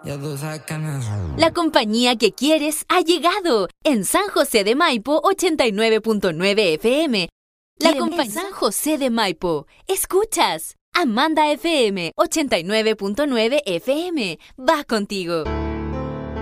La compañía que quieres ha llegado en San José de Maipo 89.9 FM. La compañía San José de Maipo. Escuchas. Amanda FM 89.9 FM. Va contigo.